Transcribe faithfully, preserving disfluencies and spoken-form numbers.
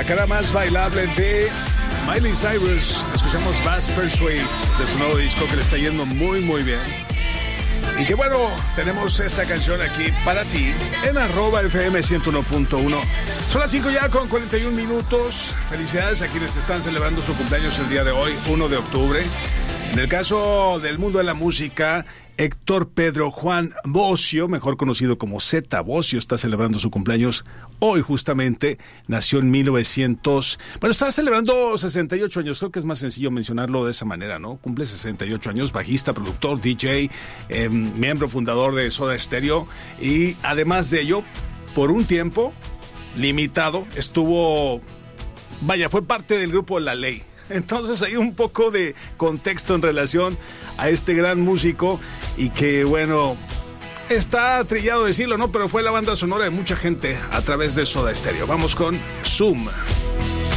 La cara más bailable de Miley Cyrus. Escuchamos Bass Persuades de su nuevo disco que le está yendo muy muy bien. Y que bueno, tenemos esta canción aquí para ti en arroba F M ciento uno punto uno. Son las cinco ya con cuarenta y un minutos. Felicidades a quienes están celebrando su cumpleaños el día de hoy, uno de octubre. En el caso del mundo de la música, Héctor Pedro Juan Bocio, mejor conocido como Zeta Bocio, está celebrando su cumpleaños hoy justamente. Nació en mil novecientos... Bueno, está celebrando sesenta y ocho años. Creo que es más sencillo mencionarlo de esa manera, ¿no? Cumple sesenta y ocho años, bajista, productor, D J, eh, miembro fundador de Soda Stereo. Y además de ello, por un tiempo limitado, estuvo... Vaya, fue parte del grupo La Ley. Entonces hay un poco de contexto en relación a este gran músico y que, bueno, está trillado decirlo, ¿no? Pero fue la banda sonora de mucha gente a través de Soda Stereo. Vamos con Zoom.